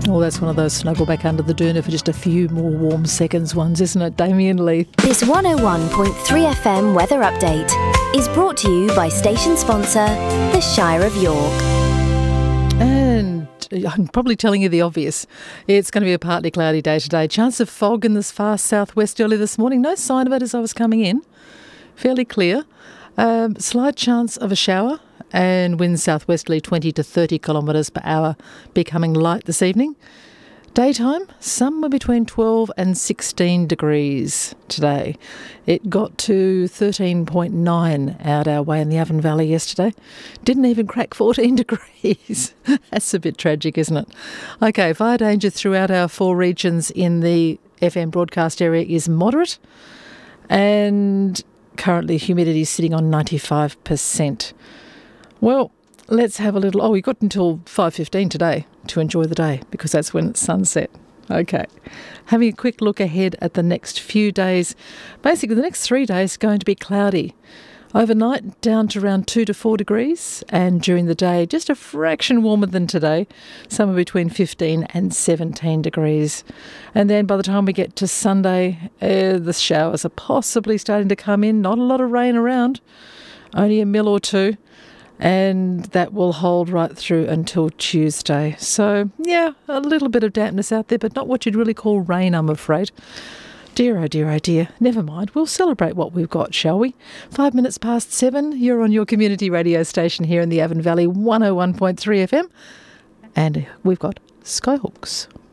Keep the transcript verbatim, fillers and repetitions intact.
Oh, that's one of those snuggle back under the doona for just a few more warm seconds ones, isn't it, Damien Lee? This one oh one point three F M weather update is brought to you by station sponsor, the Shire of York. And I'm probably telling you the obvious. It's going to be a partly cloudy day today. Chance of fog in this far southwest early this morning. No sign of it as I was coming in. Fairly clear. Um, slight chance of a shower and winds southwesterly twenty to thirty kilometres per hour, becoming light this evening. Daytime, somewhere between twelve and sixteen degrees today. It got to thirteen point nine out our way in the Avon Valley yesterday. Didn't even crack fourteen degrees. That's a bit tragic, isn't it? Okay, fire danger throughout our four regions in the F M broadcast area is moderate, and currently humidity is sitting on ninety-five percent. Well, let's have a little... Oh, we've got until five fifteen today to enjoy the day because that's when it's sunset. Okay. Having a quick look ahead at the next few days. Basically, the next three days are going to be cloudy. Overnight, down to around two to four degrees, and during the day, just a fraction warmer than today, somewhere between fifteen and seventeen degrees. And then by the time we get to Sunday, uh, the showers are possibly starting to come in. Not a lot of rain around, only a mil or two. And that will hold right through until Tuesday. So, yeah, a little bit of dampness out there, but not what you'd really call rain, I'm afraid. Dear, oh dear, oh dear. Never mind. We'll celebrate what we've got, shall we? Five minutes past seven. You're on your community radio station here in the Avon Valley, one oh one point three F M. And we've got Skyhawks.